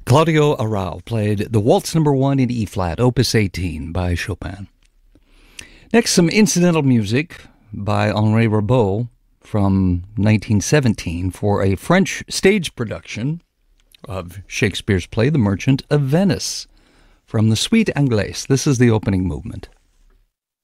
Claudio Arrau played the Waltz No. 1 in E-flat, Opus 18 by Chopin. Next, some incidental music by Henri Rabaud from 1917 for a French stage production of Shakespeare's play The Merchant of Venice from the Suite Anglaise. This is the opening movement.